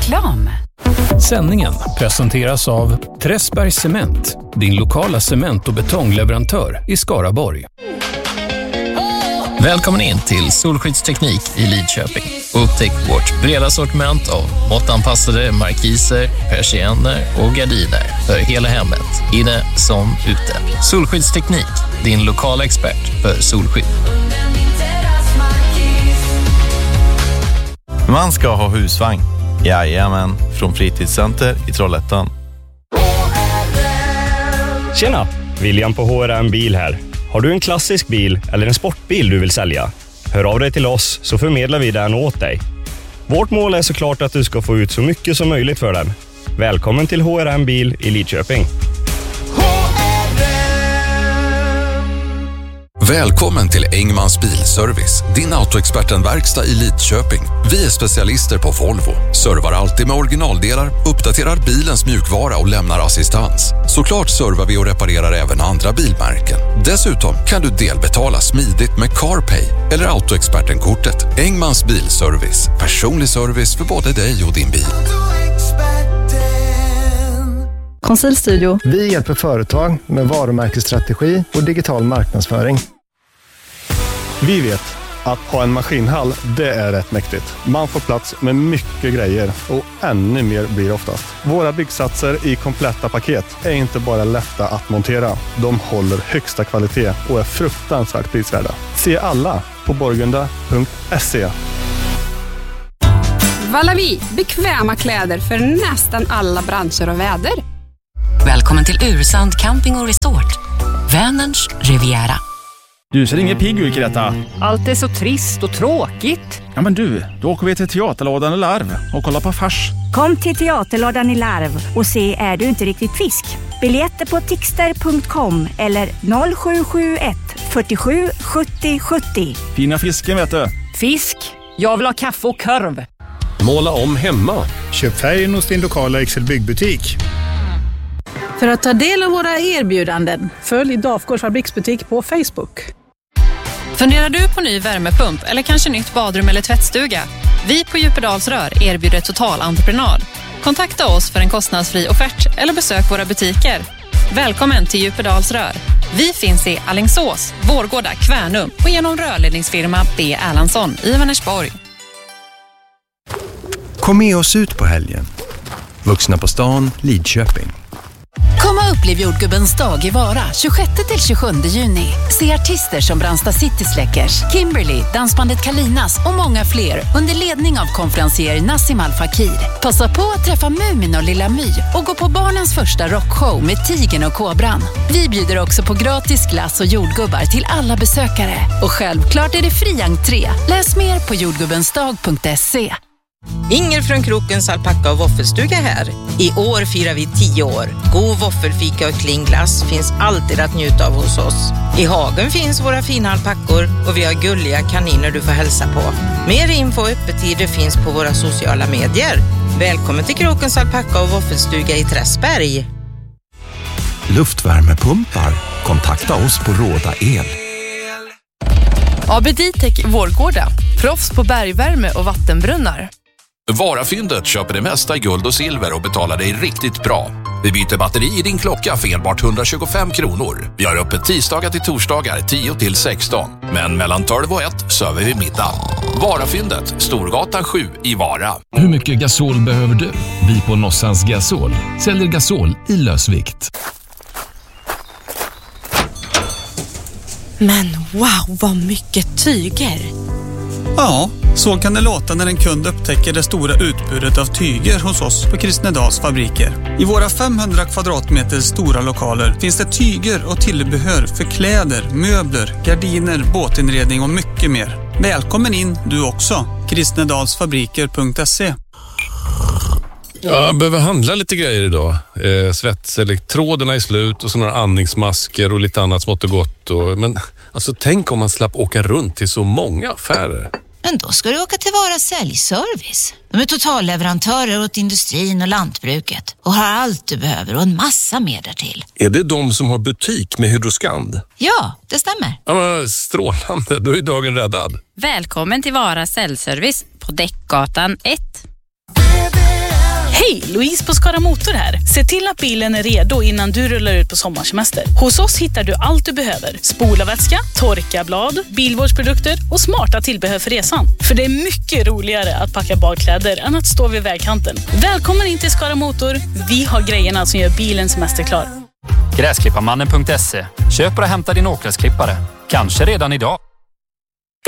Reklam. Sändningen presenteras av Träsbergs Cement, din lokala cement- och betongleverantör i Skaraborg. Välkommen in till Solskyddsteknik i Lidköping och upptäck vårt breda sortiment av måttanpassade markiser, persienner och gardiner för hela hemmet, inne som ute. Solskyddsteknik, din lokala expert för solskydd. Man ska ha husvagn. Jajamän, från Fritidscenter i Trollhättan. Tjena, William på HRM Bil här. Har du en klassisk bil eller en sportbil du vill sälja? Hör av dig till oss så förmedlar vi den åt dig. Vårt mål är såklart att du ska få ut så mycket som möjligt för den. Välkommen till HRM Bil i Lidköping. Välkommen till Engmans Bilservice, din autoexperten-verkstad i Lidköping. Vi är specialister på Volvo, servar alltid med originaldelar, uppdaterar bilens mjukvara och lämnar assistans. Såklart servar vi och reparerar även andra bilmärken. Dessutom kan du delbetala smidigt med CarPay eller autoexperten-kortet. Engmans Bilservice, personlig service för både dig och din bil. Konsilstudio. Vi hjälper företag med varumärkesstrategi och digital marknadsföring. Vi vet att ha en maskinhall, det är rätt mäktigt. Man får plats med mycket grejer och ännu mer blir oftast. Våra byggsatser i kompletta paket är inte bara lätta att montera. De håller högsta kvalitet och är fruktansvärt prisvärda. Se alla på borgunda.se. Valavi, bekväma kläder för nästan alla branscher och väder. Välkommen till Ursand Camping och Resort. Vänerns Riviera. Du ser ingen pigg ut, Greta. Allt är så trist och tråkigt. Ja men du, då åker vi till Teaterlådan i Larv och kollar på fars. Kom till Teaterlådan i Larv och se Är du inte riktigt fisk? Biljetter på tixter.com eller 0771 47 70 70. Fina fisken vet du. Fisk? Jag vill ha kaffe och korv. Måla om hemma. Köp färgen hos din lokala Excel byggbutik. För att ta del av våra erbjudanden, följ Dafgårds fabriksbutik på Facebook. Funderar du på ny värmepump eller kanske nytt badrum eller tvättstuga? Vi på Djupedals Rör erbjuder total entreprenad. Kontakta oss för en kostnadsfri offert eller besök våra butiker. Välkommen till Djupedals Rör. Vi finns i Alingsås, Vårgårda, Kvärnum och genom rörledningsfirma B. Erlandsson i Vänersborg. Kom med oss ut på helgen. Vuxna på stan, Lidköping. Kom och upplev jordgubbens dag i Vara 26-27 juni. Se artister som Brandsta City Släckers, Kimberly, dansbandet Kalinas och många fler under ledning av konferencier Nassim Al Fakir. Passa på att träffa Mumin och Lilla My och gå på barnens första rockshow med Tigern och Kobran. Vi bjuder också på gratis glass och jordgubbar till alla besökare. Och självklart är det fri entré. Läs mer på jordgubbensdag.se. Inger från Krokens alpacka och våffelstuga här. I år firar vi 10 år. God våffelfika och klinglass finns alltid att njuta av hos oss. I hagen finns våra fina alpackor och vi har gulliga kaniner du får hälsa på. Mer info och öppettider finns på våra sociala medier. Välkommen till Krokens alpacka och våffelstuga i Träsberg. Luftvärmepumpar. Kontakta oss på Råda El. AB Ditec Vårgårda. Proffs på bergvärme och vattenbrunnar. Varafyndet köper det mesta i guld och silver och betalar dig riktigt bra. Vi byter batteri i din klocka för enbart 125 kronor. Vi har öppet tisdagar till torsdagar 10 till 16. Men mellan 12 och 1 söver vi middag. Varafyndet, Storgatan 7 i Vara. Hur mycket gasol behöver du? Vi på Nossans Gasol säljer gasol i lösvikt. Men wow, vad mycket tyger! Ja, så kan det låta när en kund upptäcker det stora utbudet av tyger hos oss på Kristnedals fabriker. I våra 500 kvadratmeter stora lokaler finns det tyger och tillbehör för kläder, möbler, gardiner, båtinredning och mycket mer. Välkommen in du också. Kristnedalsfabriker.se. Jag behöver handla lite grejer idag. Svetselektroderna är slut och så några andningsmasker och lite annat smått och gott. Men alltså, tänk om man slapp åka runt till så många affärer. Men då ska du åka till Vara Säljservice. De är totalleverantörer åt industrin och lantbruket och har allt du behöver och en massa mer därtill. Är det de som har butik med Hydroskand? Ja, det stämmer. Ja, men strålande, då är dagen räddad. Välkommen till Vara Säljservice på Däckgatan 1. Hej, Louise på Skara Motor här. Se till att bilen är redo innan du rullar ut på sommarsemester. Hos oss hittar du allt du behöver. Spolarvätska, torkarblad, bilvårdsprodukter och smarta tillbehör för resan. För det är mycket roligare att packa badkläder än att stå vid vägkanten. Välkommen in till Skara Motor. Vi har grejerna som gör bilen semesterklar. Gräsklipparmannen.se. Köp och hämta din åkgräsklippare. Kanske redan idag.